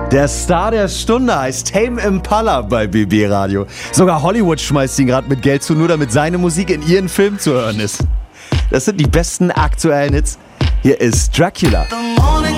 Der Star der Stunde heißt Tame Impala bei BB Radio. Sogar Hollywood schmeißt ihn gerade mit Geld zu, nur damit seine Musik in ihren Filmen zu hören ist. Das sind die besten aktuellen Hits. Hier ist Dracula.